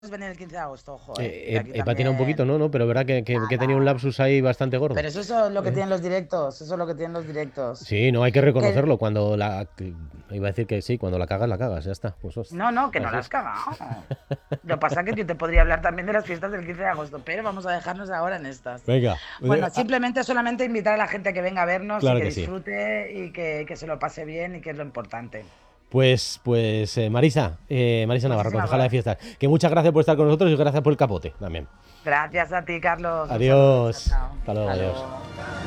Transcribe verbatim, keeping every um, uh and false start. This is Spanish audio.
venir el quince de agosto, ojo, ¿eh? Eh, Que he, aquí he patinado un poquito, también... ¿no? No, pero verdad que, que, que he tenido un Nada. lapsus ahí bastante gordo. Pero eso, eso es lo que ¿Eh? tienen los directos, eso es lo que tienen los directos. Sí, no hay que Que... reconocerlo. Cuando la. Iba a decir que sí, cuando la cagas, la cagas, ya está. Pues host- No, no, que no así la has es. cagado. Lo que pasa es que yo te podría hablar también de las fiestas del quince de agosto, pero vamos a dejarnos ahora en estas. Venga, Bueno, eh, ah, simplemente solamente invitar a la gente a que venga a vernos y claro que que sí. disfrute y que, que se lo pase bien y que es lo importante. Pues, pues eh, Marisa, eh, Marisa Navarro, Muchísimas concejala de gracias. fiestas, que muchas gracias por estar con nosotros y gracias por el capote también. Gracias a ti, Carlos. Un saludo. Chao, Adiós. chao. Hasta luego, Hasta adiós. luego.